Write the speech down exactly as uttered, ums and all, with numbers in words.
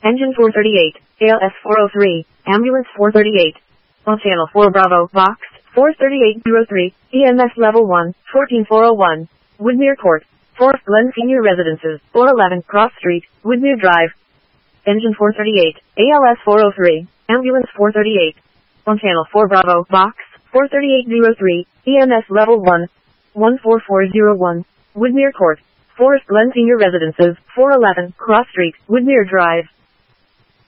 Engine four thirty-eight, A L S four oh three, Ambulance four thirty-eight. On Channel four Bravo, Box, four thirty-eight oh three, E M S Level one, fourteen four oh one. Woodmere Court, Forest Glen Senior Residences, four eleven Cross Street, Woodmere Drive. Engine four thirty-eight, A L S four oh three, Ambulance four thirty-eight. On Channel four Bravo, Box, four thirty-eight oh three, E M S Level one, one four four oh one. Woodmere Court, Forest Glen Senior Residences, four eleven Cross Street, Woodmere Drive.